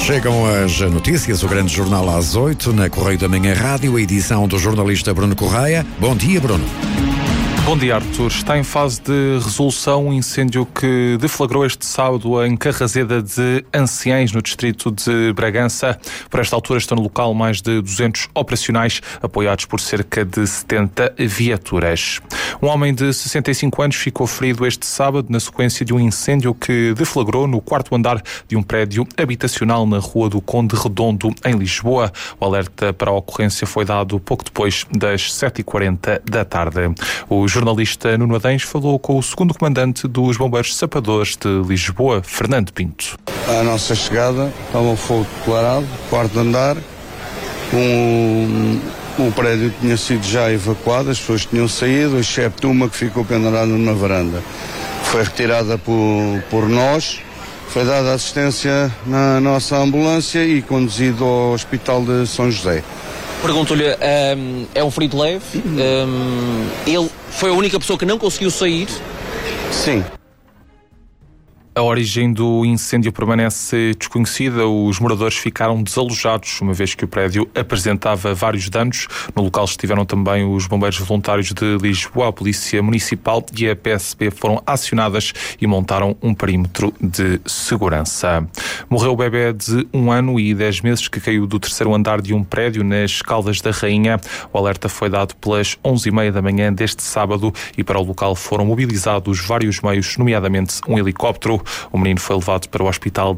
Chegam as notícias, o grande jornal às 8, na Correio da Manhã Rádio, a edição do jornalista Bruno Correia. Bom dia, Bruno. Bom dia, Artur. Está em fase de resolução um incêndio que deflagrou este sábado em Carrazeda de Anciães, no distrito de Bragança. Por esta altura estão no local mais de 200 operacionais, apoiados por cerca de 70 viaturas. Um homem de 65 anos ficou ferido este sábado na sequência de um incêndio que deflagrou no quarto andar de um prédio habitacional na Rua do Conde Redondo, em Lisboa. O alerta para a ocorrência foi dado pouco depois das 7h40 da tarde. O jornalista Nuno Adens falou com o segundo comandante dos Bombeiros Sapadores de Lisboa, Fernando Pinto. À nossa chegada estava um fogo declarado, quarto andar, o prédio tinha sido já evacuado, as pessoas tinham saído, excepto uma que ficou pendurada numa varanda. Foi retirada por nós, foi dada assistência na nossa ambulância e conduzido ao Hospital de São José. Pergunto-lhe, é um ferido leve? Ele foi a única pessoa que não conseguiu sair? Sim. A origem do incêndio permanece desconhecida. Os moradores ficaram desalojados, uma vez que o prédio apresentava vários danos. No local estiveram também os bombeiros voluntários de Lisboa, a Polícia Municipal e a PSP foram acionadas e montaram um perímetro de segurança. Morreu o bebê de 1 ano e 10 meses que caiu do terceiro andar de um prédio nas Caldas da Rainha. O alerta foi dado pelas 11h30 da manhã deste sábado e para o local foram mobilizados vários meios, nomeadamente um helicóptero. O menino foi levado para o Hospital